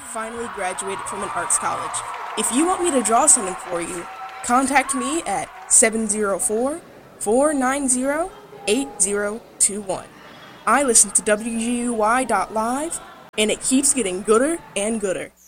finally graduated from an arts college. If you want me to draw something for you, contact me at 704-490-8021. I listen to WGUY.live, and it keeps getting gooder and gooder.